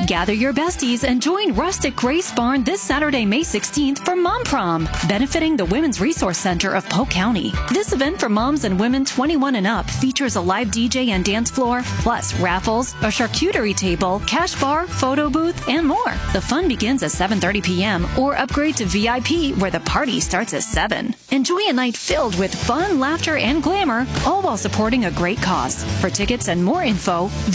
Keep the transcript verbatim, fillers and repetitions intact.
Gather your besties and join Rustic Grace Barn this Saturday, May sixteenth for Mom Prom, benefiting the Women's Resource Center of Polk County. This event for moms and women twenty-one and up features a live D J and dance floor, plus raffles, a charcuterie table, cash bar, photo booth, and more. The fun begins at seven thirty p.m. or upgrade to V I P where the party starts at seven. Enjoy a night filled with fun, laughter, and glamour, all while supporting a great cause. For tickets and more info,